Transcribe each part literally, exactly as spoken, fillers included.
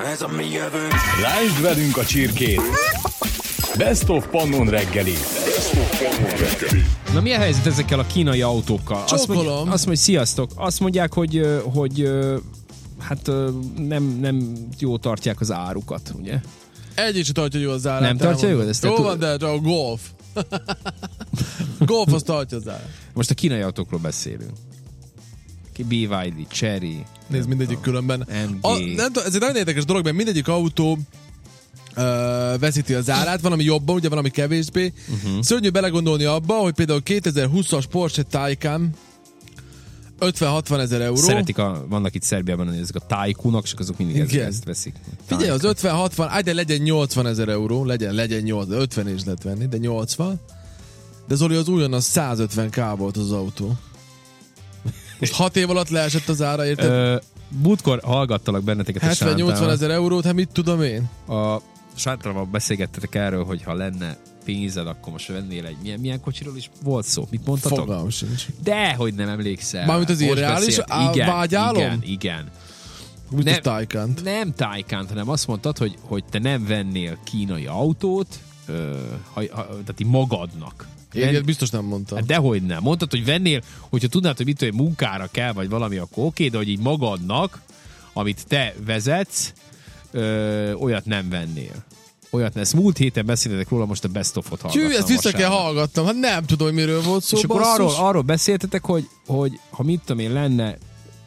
ez a mi jövőnk. Lásd velünk a csirkét. Best of Pannon reggeli. Best of Pannon reggeli. Na mi a helyzet ezekkel a kínai autókkal? Azt mondja, azt mondja, hogy sziasztok. Azt mondják, hogy, hogy hát nem, nem jó tartják az árukat, ugye? Egy is tartja jó az árát. Nem tartja jó? Jó van, de a Golf. Golf az tartja az árát. Most a kínai autókról beszélünk. bé vé dé, Chery. Nézd, mindegyik különben. em A, gé. nem tudom, ez egy nagyon érdekes dolog, mert mindegyik autó ö, veszíti az árát, van ami jobban, ugye van ami kevésbé. Uh-huh. Szörnyű belegondolni abba, hogy például kétezer-húszas Porsche Taycan ötven-hatvan ezer euró. Szeretik, a, vannak itt Szerbiában, hogy ezek a Taycanok, és azok mindig ezt, ezt veszik. Figyelj, az ötven-hatvan, ágy, de legyen nyolcvan ezer euró, legyen, legyen nyolcvan, ötven is lehet venni, de nyolcvan. De Zoli, az újonnan százötven ká volt az autó. Most hat év alatt leesett az ára, érted? Ö, múltkor hallgattalak benneteket a hetven-nyolcvan ezer eurót, hát mit tudom én? A Sántalával beszélgettetek erről, hogy ha lenne pénzed, akkor most vennél egy milyen, milyen kocsiról is volt szó. Mit mondtatok? Fogalmam sincs. De, hogy nem emlékszel. Mármint az irreális vágyálom? Igen, igen. Mit nem, a Taycant? Nem Taycant, hanem azt mondtad, hogy, hogy te nem vennél kínai autót, ö, ha, ha, tehát így magadnak. Én Ven... biztos nem mondtam. Hát dehogy nem. Mondtad, hogy vennél, hogyha tudnád, hogy mit olyan munkára kell, vagy valami, akkor oké, de hogy így magadnak, amit te vezetsz, ö, olyat nem vennél. Olyat nem. Ezt múlt héten beszéltetek róla, most a Best of-ot hallgattam. Csű, ezt vissza vasárnap. kell hallgatnom. Hát nem tudom, hogy miről volt szó. És akkor arról, arról beszéltetek, hogy, hogy ha mit tudom én lenne,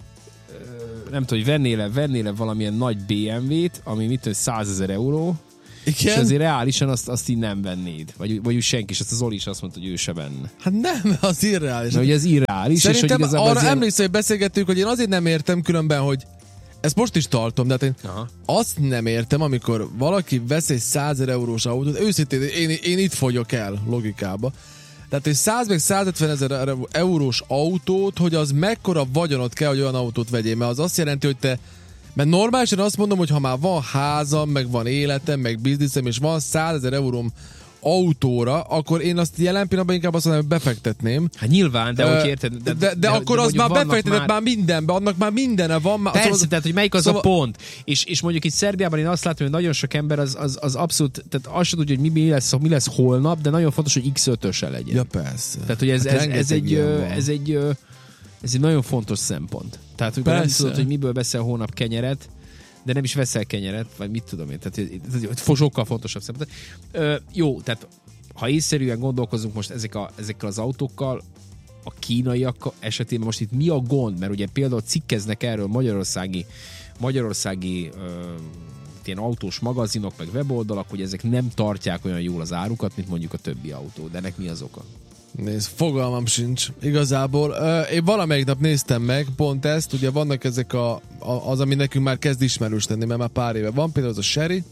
nem tudom, hogy vennél-e, vennél-e valamilyen nagy bé em vét, ami mit tudom, százezer euró, igen? És azért reálisan azt, azt így nem vennéd. Vagy, vagy úgy senki, és azt az Zoli is azt mondta, hogy ő se venne. Hát nem, az irreális. Na, ugye ez irreális. Szerintem és hogy arra ilyen... emlékszel, hogy beszélgettünk, hogy én azért nem értem különben, hogy ezt most is tartom, de hát én Aha. azt nem értem, amikor valaki vesz egy százezer eurós autót, őszintén én, én itt fogyok el logikába. Tehát egy száz meg százötven ezer eurós autót, hogy az mekkora vagyonot kell, hogy olyan autót vegyél, mert az azt jelenti, hogy te, mert normálisan azt mondom, hogy ha már van házam, meg van életem, meg bizniszem, és van százezer euróm autóra, akkor én azt jelen pillanatban inkább azt mondom, hogy befektetném. Hát nyilván, de uh, hogy érted. De, de, de, de akkor de az már befektetett már... már mindenbe, annak már mindene van. Már, persze, szóval, tehát hogy melyik az szóval... a pont. És, és mondjuk itt Szerbiában én azt látom, hogy nagyon sok ember az, az, az abszolút, tehát azt sem tudja, hogy mi, mi, lesz, mi lesz holnap, de nagyon fontos, hogy iksz ötöse legyen. Ja, persze. Tehát, hogy ez, hát ez, ez, egy, ez, egy, ez egy nagyon fontos szempont. Tehát, hogy nem tudod, hogy miből veszel hónap kenyeret, de nem is veszel kenyeret, vagy mit tudom én. Tehát ez sokkal fontosabb szempont. Ö, jó, tehát ha észszerűen gondolkozunk most ezek a, ezekkel az autókkal, a kínaiak esetében most itt mi a gond? Mert ugye például cikkeznek erről magyarországi, magyarországi ö, ilyen autós magazinok, meg weboldalak, hogy ezek nem tartják olyan jól az árukat, mint mondjuk a többi autó. De ennek mi az oka? Nézd, fogalmam sincs. Igazából uh, én valamelyik nap néztem meg pont ezt, ugye vannak ezek a, a, az, ami nekünk már kezd ismerős lenni, mert már pár éve van, például az a Chery,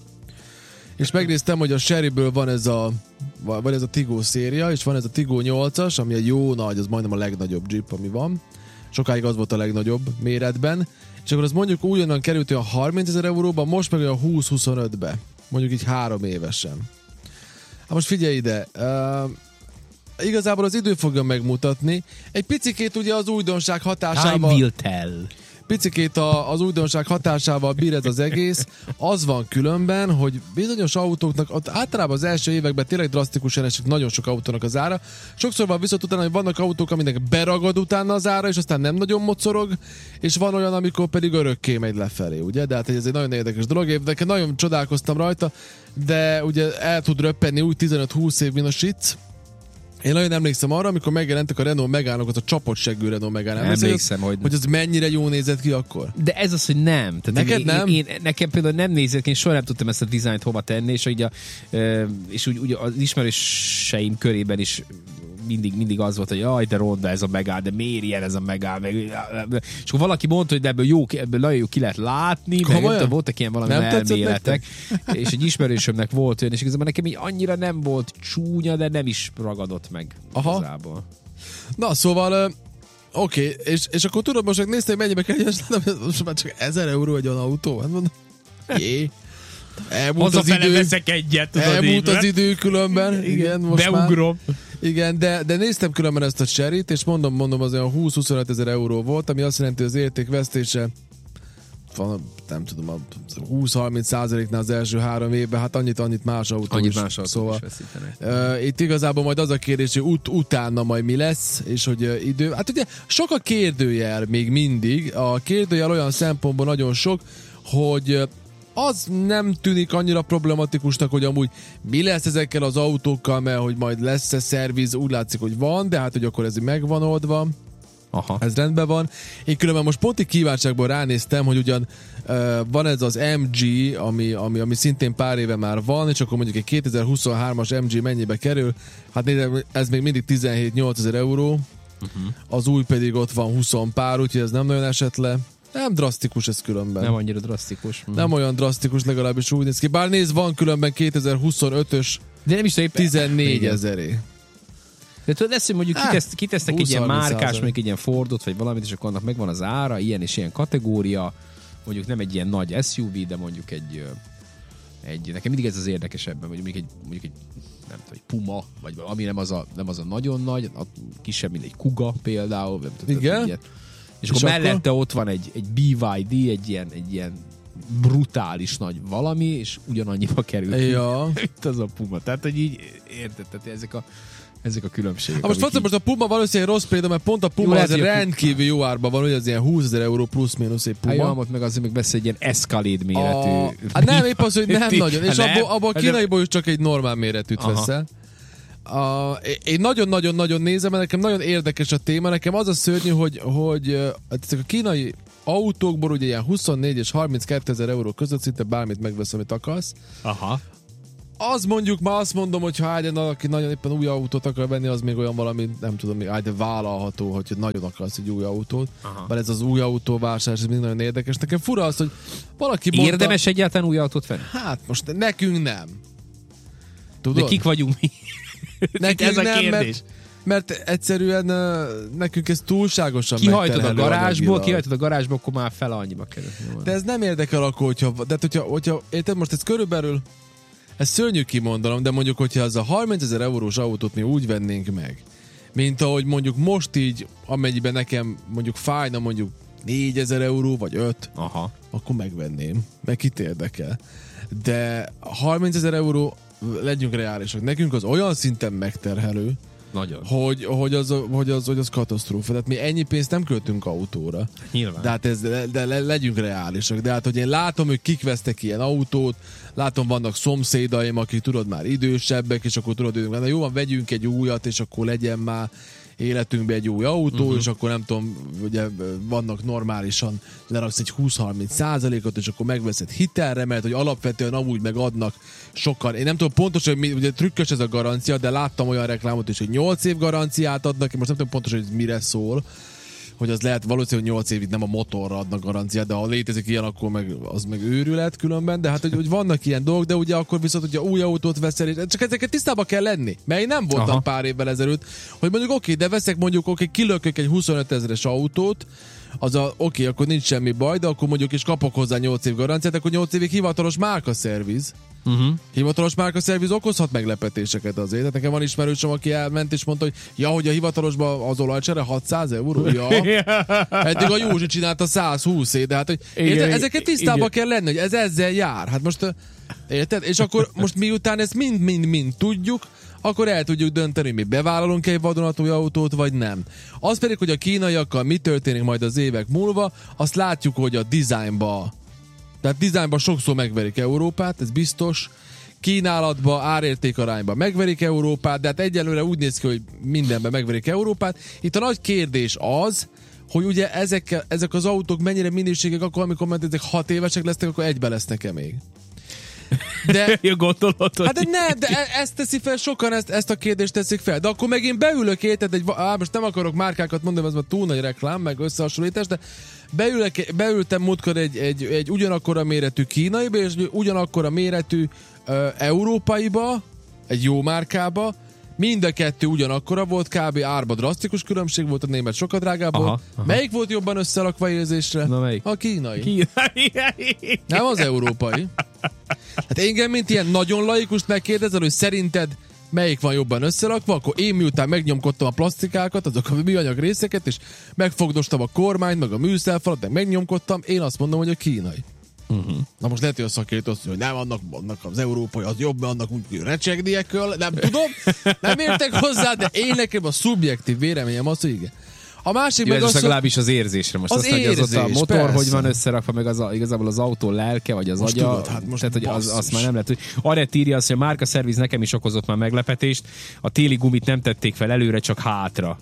és megnéztem, hogy a Cheryből van ez a van ez a Tiggo széria, és van ez a Tiggo nyolcas, ami egy jó nagy, az majdnem a legnagyobb Jeep, ami van. Sokáig az volt a legnagyobb méretben, és akkor az mondjuk újonnan került olyan harmincezer euróba, most meg olyan húsz-huszonötbe. Mondjuk így három évesen. Hát most figyelj ide, uh, igazából az idő fogja megmutatni. Egy picikét ugye az újdonság hatásával... Time will tell. Picikét a, az újdonság hatásával bír ez az egész. Az van különben, hogy bizonyos autóknak ott általában az első években tényleg drasztikusan esik nagyon sok autónak az ára. Sokszor van viszont utána, hogy vannak autók, aminek beragad utána az ára, és aztán nem nagyon mocorog, és van olyan, amikor pedig örökké megy lefelé, ugye? De hát ez egy nagyon érdekes dolog. Én nekem nagyon csodálkoztam rajta, de ugye el tud röppenni úgy tizenöt-húsz év minősít. Én nagyon emlékszem arra, amikor megjelentek a Renault Megánok, az a csapott seggű Renault Megán. Emlékszem, hogy... hogy az mennyire jó nézett ki akkor. De ez az, hogy nem. Tehát neked én, nem? Én, én, nekem például nem nézett ki, én soha nem tudtam ezt a dizájnt hova tenni, és, ugye, és úgy, úgy az ismerőseim körében is mindig, mindig az volt, hogy jaj, de ronda ez a Megán, de miért ilyen ez a Megán? Meg, és akkor valaki mondta, hogy de ebből jó, ebből nagyon jó ki lehet látni, meg nem, voltak ilyen valami elméletek, és egy ismerősömnek volt olyan, és igazából nekem így annyira nem volt csúnya, de nem is ragadott meg. Aha. Igazából. Na, szóval oké, okay. és, és akkor tudod, most néztem, hogy mennyibe kell, és látom, most már csak ezer euró egy olyan autó, hát mondom, jé. Elmúlt az idő. veszek egyet, tudod elmúlt így, az idő különben. Igen, most beugrom. Már. Igen, de, de néztem különben ezt a Cheryt, és mondom, mondom, az olyan húsz-huszonöt ezer euró volt, ami azt jelenti, hogy az értékvesztése van, nem tudom, a húsz-harminc százaléknál az első három évben, hát annyit, annyit más autó annyit is. más autó szóval, is veszítenek. Uh, itt igazából majd az a kérdés, hogy ut- utána majd mi lesz, és hogy uh, idő... Hát ugye sok a kérdőjel még mindig. A kérdőjel olyan szempontból nagyon sok, hogy uh, az nem tűnik annyira problematikusnak, hogy amúgy mi lesz ezekkel az autókkal, mert hogy majd lesz-e szerviz, úgy látszik, hogy van, de hát, hogy akkor ez megvan oldva. Aha. Ez rendben van. Én különben most pont egy kíváncsiságból ránéztem, hogy ugyan uh, van ez az em gé, ami, ami, ami szintén pár éve már van, és akkor mondjuk egy kétezer-huszonhármas em gé mennyibe kerül? Hát nézd, ez még mindig tizenhét-nyolcezer euró, uh-huh. Az új pedig ott van húsz pár, úgyhogy ez nem nagyon esett le. Nem drasztikus ez különben. Nem annyira drasztikus. Nem uh-huh. olyan drasztikus, legalábbis úgy néz ki. Bár nézd, van különben kétezer-huszonötös de nem is tizennégy ezeré. De tudod, lesz, hogy mondjuk ah, kiteszt, kitesztek egy ilyen márkás, mondjuk egy ilyen Fordot, vagy valamit, és akkor annak megvan az ára, ilyen és ilyen kategória, mondjuk nem egy ilyen nagy es u vé, de mondjuk egy, egy nekem mindig ez az érdekesebben, mondjuk egy, mondjuk egy nem tudom, egy Puma, vagy ami nem az a, nem az a nagyon nagy, a kisebb, mint egy Kuga például. Nem tudom, igen. És, és akkor mellette ott van egy, egy bé vé dé, egy ilyen, egy ilyen brutális nagy valami, és ugyanannyiba kerül. Ja. Itt az a Puma. Tehát, hogy így érted, tehát ezek a ezek a különbségek. Ha most így... most a Puma valószínűleg rossz példa, mert pont a Puma jó, az rendkívül jó árban van, hogy az ilyen húszezer euró plusz-minusz egy Puma. Hát jó, meg azért még beszél egy ilyen Escalade méretű. A... Hát nem, épp az, hogy nem nagyon. És abból, abból a kínaiból is csak egy normál méretűt veszel. A, én nagyon-nagyon-nagyon nézem, mert nekem nagyon érdekes a téma. Nekem az a szörnyű, hogy, hogy ezek a kínai autókból ugye ilyen huszonnégy és harminckétezer euró között szinte bármit megvesz, amit akarsz. Aha. Az mondjuk már azt mondom, hogy ha ágyan, aki nagyon éppen új autót akar venni, az még olyan valami, nem tudom, még de vállalható, hogy nagyon akarsz egy új autót. Mert ez az új autóvásárlás, ez még nagyon érdekes. Nekem fura az, hogy valaki mondta... Érdemes egyáltalán új autót venni? Hát most nekünk nem. Tudod? De kik vagyunk mi? Nekünk ez a nem, kérdés. Mert, mert egyszerűen nekünk ez túlságosan kihajtod a garázsból, anyagilag. kihajtod a garázsból, akkor már fel annyiba kerül. De ez nem érdekel akkor, hogyha... De hogyha, hogyha érted, most ez körülbelül... Ez szörnyű kimondanom, de mondjuk, hogyha az a harmincezer eurós autót mi úgy vennénk meg, mint ahogy mondjuk most így, amennyiben nekem mondjuk fájna mondjuk négyezer euró, vagy öt, aha, akkor megvenném, meg kit érdekel. De harmincezer euró, legyünk reálisak, nekünk az olyan szinten megterhelő, nagyon. Hogy, hogy, az, hogy, az, hogy az katasztrófa. Tehát mi ennyi pénzt nem költünk autóra. Nyilván. De hát ez, de le, legyünk reálisak. De hát, hogy én látom, hogy kik vesztek ilyen autót, látom, vannak szomszédaim, akik tudod már idősebbek, és akkor tudod, hogy jó van, vegyünk egy újat, és akkor legyen már életünkbe egy új autó, uh-huh. és akkor nem tudom, ugye vannak normálisan, leraksz egy húsz-harminc százalékot, és akkor megveszed hitelre, mert hogy alapvetően amúgy megadnak sokkal. Én nem tudom pontosan, hogy mi, ugye trükkös ez a garancia, de láttam olyan reklámot is, hogy nyolc év garanciát adnak, én most nem tudom pontosan, hogy mire szól, hogy az lehet valószínűleg nyolc évig nem a motorra adnak garanciát, de ha létezik ilyen, akkor meg, az meg őrület különben, de hát hogy, hogy vannak ilyen dolgok, de ugye akkor viszont, hogyha új autót veszel, és csak ezeket tisztában kell lenni, mert én nem voltam aha. pár évvel ezelőtt, hogy mondjuk oké, de veszek mondjuk oké, kilökök egy huszonöt ezeres autót, az a oké, akkor nincs semmi baj, de akkor mondjuk is kapok hozzá nyolc év garanciát, akkor nyolc évig hivatalos márkaszerviz. Uh-huh. Hivatalos márkaszerviz okozhat meglepetéseket azért. Tehát nekem van ismerősöm, aki elment és mondta, hogy ja, hogy a hivatalosban az olajcsere hatszáz euró. Ja. Eddig a Józsi csinálta száz húsz év, de hát, hogy igen, ezeket tisztában kell lenni, hogy ez ezzel jár. Hát most érted? És akkor most miután ezt mind-mind-mind tudjuk, akkor el tudjuk dönteni, hogy mi bevállalunk egy vadonatúj autót, vagy nem. Az pedig, hogy a kínaiakkal mi történik majd az évek múlva, azt látjuk, hogy a dizájnba, tehát dizájnban sokszor megverik Európát, ez biztos. Kínálatba, árértékarányba megverik Európát, de hát egyelőre úgy néz ki, hogy mindenben megverik Európát. Itt a nagy kérdés az, hogy ugye ezek, ezek az autók mennyire minőségek, akkor amikor majd ezek hat évesek lesznek, akkor egybe lesznek-e még? De, ja, gondolod, hát de ne, de ezt teszi fel, sokan ezt, ezt a kérdést teszik fel. De akkor meg én beülök érted, egy, á, most nem akarok márkákat mondani, ez már túl nagy reklám, meg összehasonlítás, de beülök, beültem múltkor egy, egy, egy ugyanakkora méretű kínaiba, és ugyanakkora méretű uh, európaiba, egy jó márkába, mind a kettő ugyanakkora volt, kb. Árba drasztikus különbség volt, a német sokkal drágább volt. Melyik volt jobban összerakva érzésre? Na, melyik? A kínai. Kínai. Nem az európai. Hát engem, mint ilyen nagyon laikust megkérdezel, hogy szerinted melyik van jobban összerakva, akkor én miután megnyomkodtam a plastikákat, azok a műanyag részeket, és megfogdostam a kormányt, meg a műszerfalat, meg megnyomkodtam, én azt mondom, hogy a kínai. Uh-huh. Na most lehet, hogy a szakértő azt mondja, hogy nem, annak, annak az európai az jobb, mert annak úgy recsegnie kell, nem tudom, nem értek hozzá, de én nekem a szubjektív véleményem az, hogy igen. A másik jó, meg az, az, legalábbis az érzésre. Most az azt, hogy az ott a motor, persze. hogy van összerakva, meg az a, igazából az autó lelke, vagy az most agya. Tudod, hát most tehát, hogy az, azt már nem lehet. Hogy Arett írja azt, hogy a márka szerviz nekem is okozott már meglepetést. A téli gumit nem tették fel előre, csak hátra.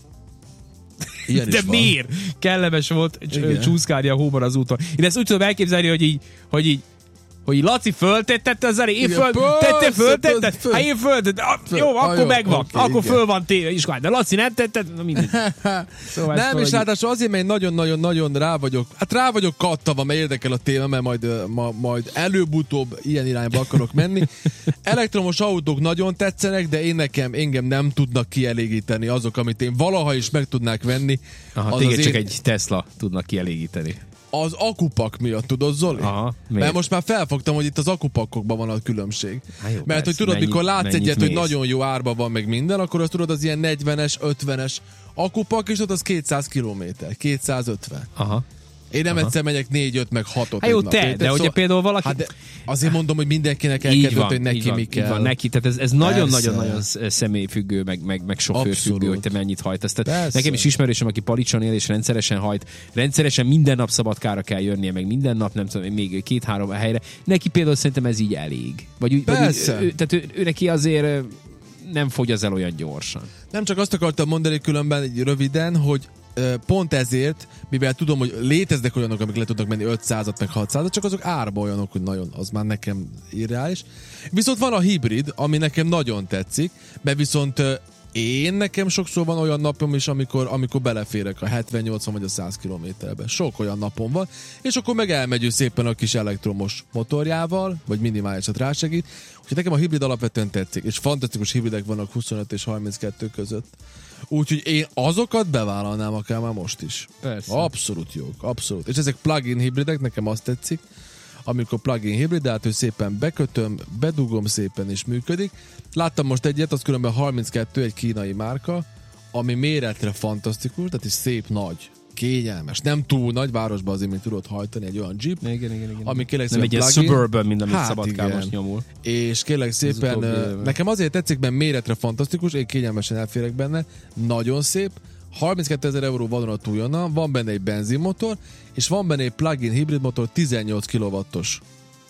Ilyen de miért? Kellemes volt csúszkálni a hóban az úton. Én ezt úgy tudom elképzelni, hogy így, hogy így hogy Laci föltettette az elé, én föl, tette, föltetted, hát én föltettem, jó, akkor jó, megvan, okay, akkor igen. Föl van téve is, de Laci nem tetted, na mindegy. Szóval nem, és ráadásul azért, mert nagyon-nagyon-nagyon rá vagyok, hát rá vagyok kattava, mert érdekel a téma, mert majd, ma, majd előbb-utóbb ilyen irányba akarok menni. Elektromos autók nagyon tetszenek, de én nekem, engem nem tudnak kielégíteni azok, amit én valaha is meg tudnák venni. Aha, az téged az csak én... egy Tesla tudnak kielégíteni. Az akupak miatt, tudod, Zoli? Aha, mert most már felfogtam, hogy itt az akupakokban van a különbség. Há, jó, mert persze, hogy tudod, mennyit, mikor látsz egyet, mész? Hogy nagyon jó árban van meg minden, akkor azt tudod, az ilyen negyvenes, ötvenes akupak, és ott az kétszáz kilométer, kétszázötven. Aha. Én nem egyszer megyek négy-öt, meg hatot. Hát jó, te, de szóval, ugye például valaki... Hát azért mondom, hogy mindenkinek el kell dönteni, hogy neki mi kell. Van, neki, tehát ez, ez nagyon-nagyon-nagyon személyfüggő, meg, meg, meg sofőrfüggő, hogy te mennyit hajtasz. Tehát nekem is ismerősöm, aki Palicson él, és rendszeresen hajt, rendszeresen minden nap Szabadkára kell jönnie, meg minden nap, nem tudom, még két-három helyre. Neki például szerintem ez így elég. Vagy, vagy ő, tehát ő, ő neki azért nem fogy az el olyan gyorsan. Nem csak azt akartam mondani különben egy röviden, hogy pont ezért, mivel tudom, hogy léteznek olyanok, amik le tudnak menni ötszázat meg hatszázat, csak azok árba olyanok, hogy nagyon, az már nekem irreális. Viszont van a hibrid, ami nekem nagyon tetszik, mert viszont én nekem sokszor van olyan napom is, amikor, amikor beleférek a hetven, nyolcvan vagy a száz kilométerbe. Sok olyan napom van, és akkor meg elmegyünk szépen a kis elektromos motorjával, vagy minimálisat rásegít. Úgyhogy nekem a hibrid alapvetően tetszik, és fantasztikus hibridek vannak huszonöt és harminckettő között. Úgyhogy én azokat bevállalnám akár már most is. Persze. Abszolút jók, abszolút. És ezek plug-in hibridek, nekem azt tetszik, amikor plug-in hibrid, hát ő szépen bekötöm, bedugom szépen és működik. Láttam most egyet, az különben harminckettő, egy kínai márka, ami méretre fantasztikus, tehát is szép nagy, kényelmes, nem túl nagy, városban azért még tudod hajtani egy olyan Jeep, igen, igen, igen. ami kérlek nem szépen egy Suburban, mint amit hát Szabadkán most nyomul. És kérlek szépen, nekem azért tetszik, mert méretre fantasztikus, én kényelmesen elférek benne, nagyon szép, harminckétezer euró van a túljonna, van benne egy benzinmotor, és van benne egy plug-in hibrid motor tizennyolc kilowattos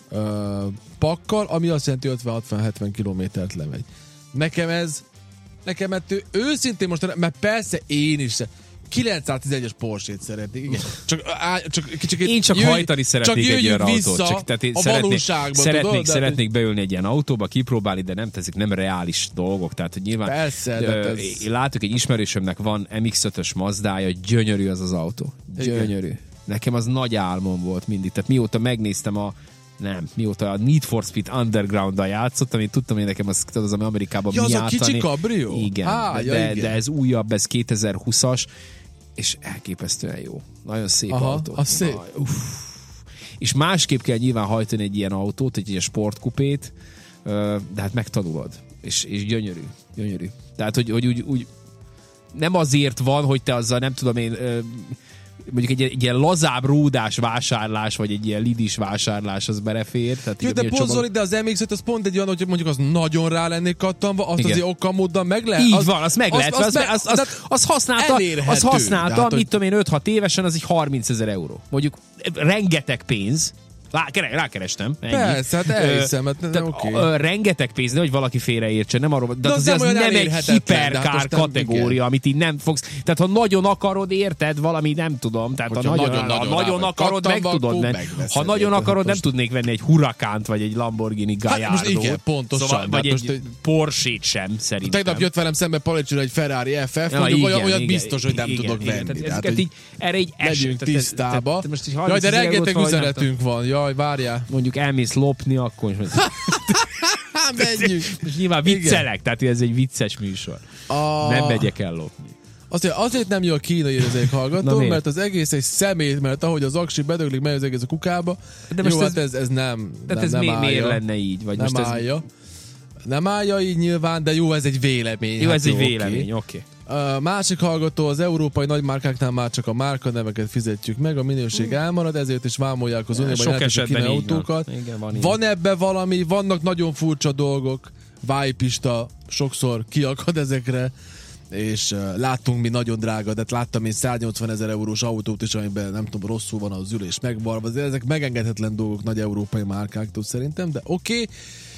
ö, pakkal, ami azt jelenti ötven-hatvan-hetven kilométert lemegy. Nekem ez, nekem ettől őszintén most, mert persze én is kilencszáztizenegyes Porsche-t szeretnék, igen. Csak, á, csak, csak én csak jöjj, hajtani szeretnék csak egy olyan vissza autót. Csak, tehát én a szeretnék, valóságban, szeretnék, tudod, szeretnék beülni egy ilyen autóba, kipróbálni, de nem teszik, nem reális dolgok. Tehát, hogy nyilván persze, ö, ez... én látok, egy ismerősömnek van em iksz ötös Mazdája, gyönyörű az az autó. Gyönyörű. Igen. Nekem az nagy álmom volt mindig. Tehát mióta megnéztem a nem, mióta a Need for Speed Underground-dal játszottam, én tudtam, hogy nekem az, az ami Amerikában ja, miátani. Ja, az a kicsi kabrió? Igen, Á, de, ja, igen. de ez újabb, ez kétezer-húszas, és elképesztően jó. Nagyon szép aha, autó. Az szép. Aj, uff. És másképp kell nyilván hajtani egy ilyen autót, egy ilyen sportkupét, de hát megtanulod. És, és gyönyörű. Gyönyörű. Tehát, hogy, hogy úgy, úgy nem azért van, hogy te azzal nem tudom én mondjuk egy, egy ilyen lazább ródás vásárlás, vagy egy ilyen lidis vásárlás, az belefér. Tehát jó, de pont csomag... Zoli, de az em iksz öt az pont egy olyan, hogy mondjuk az nagyon rá lennék kattanva, azt igen. Azért okkal-módon meg lehet. Így az, van, azt meg az, lehet. Az, az, az, az, az, az, az használta, az használta hát, mit tudom én, öt-hat évesen, az így harmincezer euró. Mondjuk rengeteg pénz. Lá, rákerestem. Ennyi. Persze, hát elhiszem, hát oké. Okay. Rengeteg pénz, nehogy valaki félreértse, nem arról, de, de az, az nem, nem egy hiperkár hát kategória, igen. Amit így nem fogsz. Tehát ha nagyon akarod, érted, valami nem tudom. Tehát hogyha ha nagyon, nagyon, nagyon, nagyon akarod, meg tudod venni. Ha nagyon akarod, nem tudnék venni egy Hurakánt, vagy egy Lamborghini Gallardo. Hát igen, pontosan. Szóval, vagy egy Porsche-t sem, szerintem. Tegnap jött velem szembe Palicson egy Ferrari ef ef, mondjuk olyat biztos, hogy nem tudok venni. Ezeket így, erre így legyünk tisztába. Jaj, de rengeteg üzenetünk van. Jaj, várjál. Mondjuk elmész lopni, akkor is menjünk. Most nyilván viccelek, igen. Tehát ez egy vicces műsor. A... Nem megyek el lopni. Azért, azért nem jó a kínai érzék hallgató, mert az egész egy szemét, mert ahogy az aksi bedöglik, megy az egész a kukába. De most jó, ez, hát ez, ez nem Tehát nem, ez nem mi, állja. Miért lenne így? Vagy nem most ez... állja. nem állja így nyilván, de jó, ez egy vélemény. Jó, hát ez jó, egy vélemény, oké. Okay. A másik hallgató, az európai nagymárkáknál már csak a márkaneveket fizetjük meg, a minőség hmm. elmarad, ezért is vámolják az unióban jelentős a kínai autókat. Van, Igen, van, van ebbe valami, vannak nagyon furcsa dolgok, vájpista sokszor kiakad ezekre, és uh, láttunk mi nagyon drága, de láttam én száznyolcvan ezer eurós autót is, amiben nem tudom, rosszul van az ülés megvarva, ezek megengedhetetlen dolgok nagy európai márkáktól szerintem, de oké. Okay.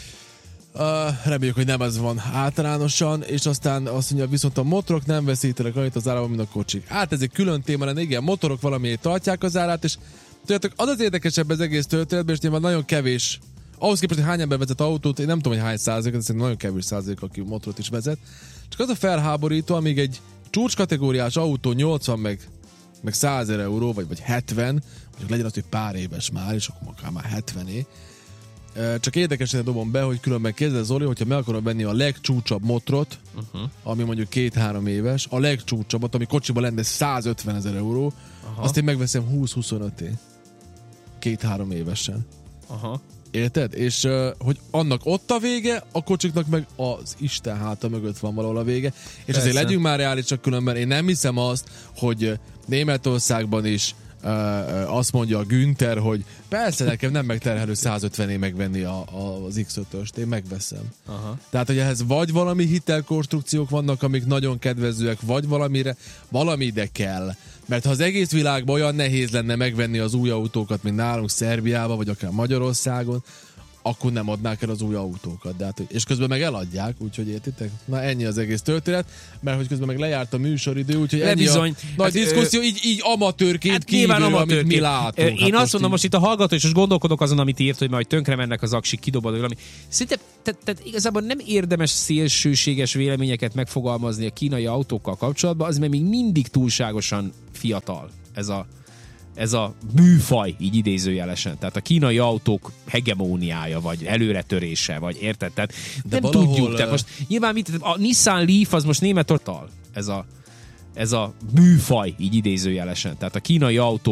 Uh, reméljük, hogy nem ez van általánosan, és aztán azt mondja, viszont a motorok nem veszítenek annyit az árában, mint a kocsik. Hát ez egy külön téma lenne, igen, motorok valamiért tartják az árát, és tudjátok, az az érdekesebb az egész történetben, és nyilván nagyon kevés, ahhoz képest, hogy hány ember vezet autót, én nem tudom, hogy hány százalék, de nagyon kevés százalék, aki motorot is vezet. Csak az a felháborító, amíg egy csúcskategóriás autó nyolcvan meg, meg száz euró, vagy, vagy hetven, mondjuk legyen az, hogy pár éves már, és akkor akár már hetvené. Csak érdekesen dobom be, hogy különben kérdez Zoli, hogyha meg akarom venni a legcsúcsabb motrot, uh-huh. ami mondjuk két-három éves, a legcsúcsabbat, ami kocsiban lenne százötven ezer euró, aha. azt én megveszem húsz-huszonöt két-három évesen. Aha. Érted? És uh, hogy annak ott a vége, a kocsiknak meg az Isten háta mögött van valahol a vége. És persze. Azért legyünk már reálisak, különben én nem hiszem azt, hogy Németországban is Uh, azt mondja a Günther, hogy persze nekem nem megterhelő százötvené megvenni a, a, az iksz ötöst, én megveszem. Aha. Tehát, hogy ehhez vagy valami hitelkonstrukciók vannak, amik nagyon kedvezőek, vagy valamire, valami ide kell. Mert ha az egész világban olyan nehéz lenne megvenni az új autókat, mint nálunk Szerbiában, vagy akár Magyarországon, akkor nem adnák el az új autókat. De hát, és közben meg eladják, úgyhogy értitek? Na ennyi az egész történet, mert hogy közben meg lejárt a műsoridő, úgyhogy ennyi bizony. A nagy hát, diszkuszió, ö... így, így amatőrként hát kívül, amit mi látunk. Én hát azt mondom, így... most itt a hallgató, és most gondolkodok azon, amit írt, hogy majd tönkre mennek az aksik, kidobod, valami. Szerintem, tehát, tehát igazából nem érdemes szélsőséges véleményeket megfogalmazni a kínai autókkal kapcsolatban, az mert még mindig túlságosan fiatal ez a ez a műfaj, így idézőjelesen. Tehát a kínai autók hegemóniája, vagy előretörése, vagy érted? Tehát de nem valahol... tudjuk. Tehát most nyilván mit, a Nissan Leaf az most német ortal. Ez a, ez a műfaj, így idézőjelesen. Tehát a kínai autó